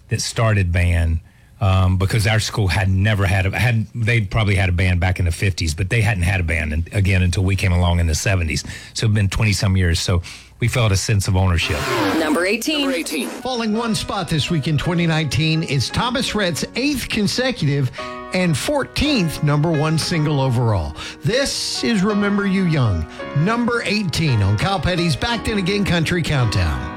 that started band. Because our school had never they'd probably had a band back in the 50s, but they hadn't had a band again until we came along in the 70s. So it's been 20 some years. So we felt a sense of ownership. Number 18. Falling one spot this week in 2019 is Thomas Rhett's 8th consecutive and 14th number one single overall. This is Remember You Young, number 18 on Kyle Petty's Back Then Again Country Countdown.